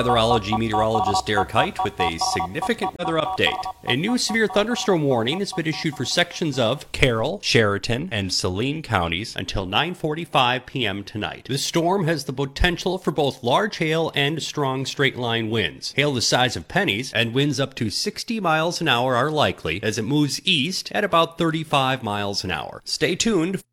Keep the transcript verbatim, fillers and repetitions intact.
weatherology meteorologist Derek Height with a significant weather update. A new severe thunderstorm warning has been issued for sections of Carroll, Sheraton, and Saline counties until nine forty-five p.m. tonight. This storm has the potential for both large hail and strong straight-line winds. Hail the size of pennies and winds up to sixty miles an hour are likely as it moves east at about thirty-five miles an hour. Stay tuned